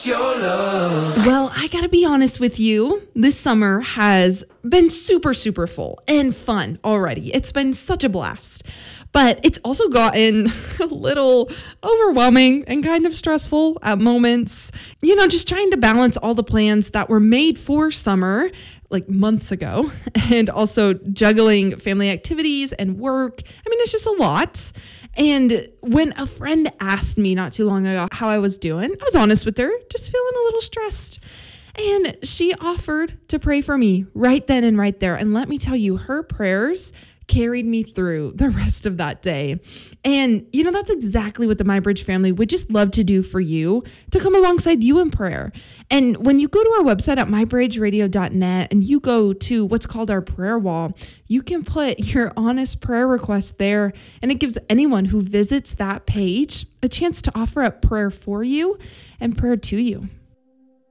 Well, I gotta be honest with you. This summer has been super, super full and fun already. It's been such a blast. But it's also gotten a little overwhelming and kind of stressful at moments. You know, just trying to balance all the plans that were made for summer like months ago, and also juggling family activities and work. I mean, it's just a lot. And when a friend asked me not too long ago how I was doing, I was honest with her, just feeling a little stressed. And she offered to pray for me right then and right there. And let me tell you, her prayers carried me through the rest of that day. And, you know, that's exactly what the MyBridge family would just love to do for you, to come alongside you in prayer. And when you go to our website at mybridgeradio.net and you go to what's called our prayer wall, you can put your honest prayer request there. And it gives anyone who visits that page a chance to offer up prayer for you and prayer to you.